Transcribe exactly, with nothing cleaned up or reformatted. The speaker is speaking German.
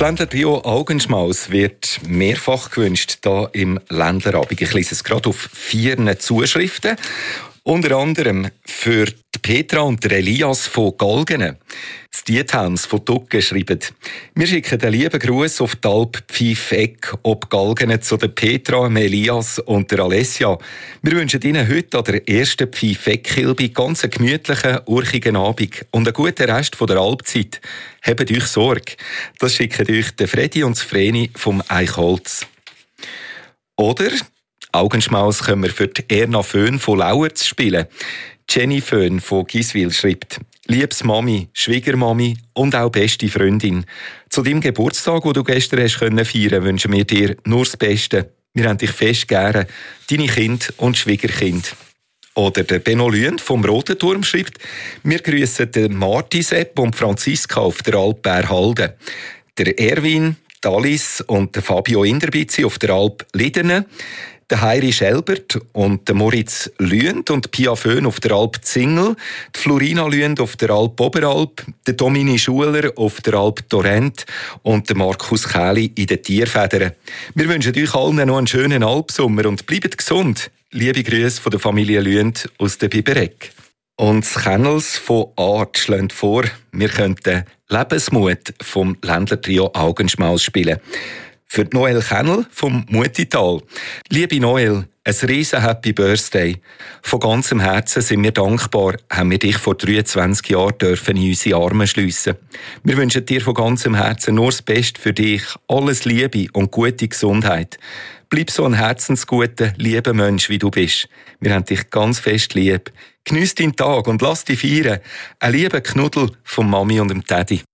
Ländler-Trio Augenschmaus wird mehrfach gewünscht hier im Ländlerabend. Ich lese es gerade auf vier Zuschriften. Unter anderem für die Petra und der Elias von Galgenen. Das Diethans von Tuggen schreiben: Wir schicken den lieben Gruß auf die Alp Pfeifeck ob Galgenen zu der Petra, dem Elias und der Alessia. Wir wünschen Ihnen heute an der ersten Pfeifeck-Kilbe ganz einen gemütlichen, urchigen Abend und einen guten Rest von der Alpzeit. Habt euch Sorge. Das schicken euch der Freddy und das Vreni vom Eichholz. Oder Augenschmaus können wir für die Erna Föhn von Lauerz spielen. Jenny Föhn von Giswil schreibt: Liebes Mami, Schwiegermami und auch beste Freundin, zu deinem Geburtstag, den du gestern hast feiern können, wünschen wir dir nur das Beste. Wir haben dich fest gerne, deine Kind und Schwiegerkind. Oder der Benno Lüend vom Roten Turm schreibt: Wir grüßen den Marti Sepp und Franziska auf der Alp Bärhalden. Der Erwin, die Alice und der Fabio Inderbitzi auf der Alp Liderne. Der Heiri Schelbert und der Moritz Lüend und Pia Föhn auf der Alp Zingel, die Florina Lüend auf der Alp Oberalp, der Domini Schuler auf der Alp Torrent und der Markus Kähli in den Tierfedern. Wir wünschen euch allen noch einen schönen Alpsommer und bleibt gesund. Liebe Grüße von der Familie Lüend aus der Bibereg. Und das Kennels von Art schlägt vor, wir könnten Lebensmut vom Ländler-Trio Augenschmaus spielen. Für Noel Kennel vom Mutital. Liebe Noel, ein riesen Happy Birthday. Von ganzem Herzen sind wir dankbar, haben wir dich vor dreiundzwanzig Jahren dürfen in unsere Arme schliessen. Wir wünschen dir von ganzem Herzen nur das Beste für dich, alles Liebe und gute Gesundheit. Bleib so ein herzensguter, lieber Mensch, wie du bist. Wir haben dich ganz fest lieb. Geniess deinen Tag und lass dich feiern. Ein lieber Knuddel von Mami und dem Teddy.